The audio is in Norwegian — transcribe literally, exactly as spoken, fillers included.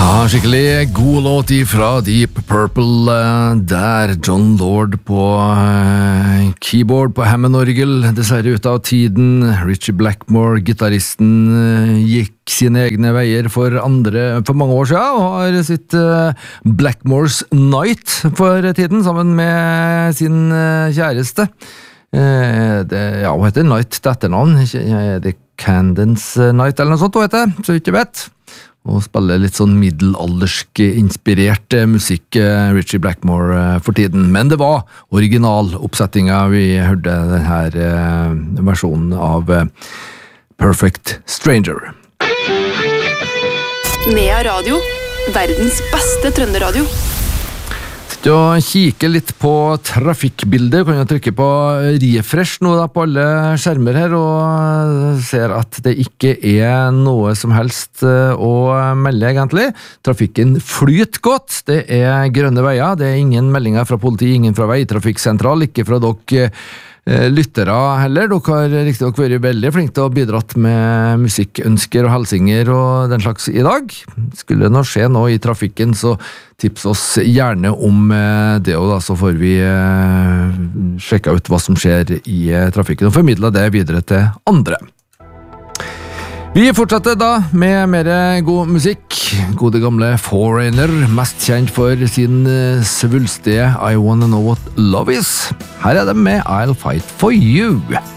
Ja, skikkelig god låt ifra Deep Purple der. John Lord på keyboard på Hammond-orgel, dessverre ute av tiden. Ritchie Blackmore, gitaristen, gikk sine egne veier for andre for mange år siden, og har sitt Blackmore's Night for tiden, sammen med sin kjæreste. Det, ja, hva heter Night til etternavn? Er det Candence Night eller noe sånt, hva heter det? Så ikke vet. Og spiller litt sånn middelaldersk inspirert musikk, Ritchie Blackmore, for tiden. Men det var originaloppsettinga vi hørte denne versjonen av Perfect Stranger. Nea Radio, verdens beste trønderadio. Sitter og kikker litt på trafikkbildet. Kan jeg trykke på refresh nå da på alle skjermer her, og ser at det ikke er noe som helst å melde egentlig. Trafikken flyter godt. Det er grønne veier. Det er ingen meldinger fra politi, ingen fra veitrafikksentral, ikke fra dere lyttere heller. Dere har riktig nok vært veldig flinke til å bidratt med musikkønsker og helsinger og den slags i dag. Skulle det nå skje noe i trafikken, så tips oss gjerne om det, og da så får vi sjekke ut hva som skjer i trafikken og formidle det videre til andre. Vi fortsetter da med mer god musikk. Gode gamle Foreigner, mest kjent for sin svulstige I Wanna Know What Love Is. Her er det med I'll Fight For You.